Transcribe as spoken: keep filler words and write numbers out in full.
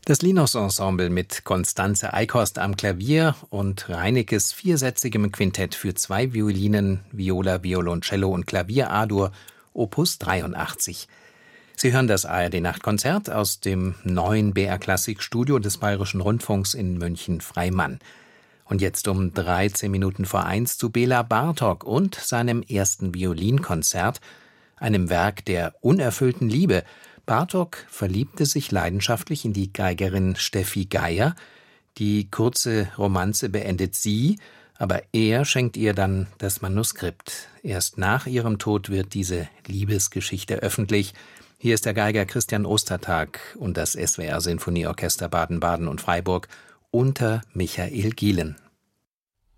Das Linus-Ensemble mit Constanze Eickhorst am Klavier und Reinekes viersätzigem Quintett für zwei Violinen, Viola, Violoncello und Klavier A-Dur, Opus dreiundachtzig. Sie hören das A R D-Nachtkonzert aus dem neuen B R Klassik Studio des Bayerischen Rundfunks in München-Freimann. Und jetzt um dreizehn Minuten vor eins zu Bela Bartok und seinem ersten Violinkonzert, einem Werk der unerfüllten Liebe. Bartok verliebte sich leidenschaftlich in die Geigerin Steffi Geier. Die kurze Romanze beendet sie, aber er schenkt ihr dann das Manuskript. Erst nach ihrem Tod wird diese Liebesgeschichte öffentlich. Hier ist der Geiger Christian Ostertag und das S W R Sinfonieorchester Baden-Baden und Freiburg unter Michael Gielen.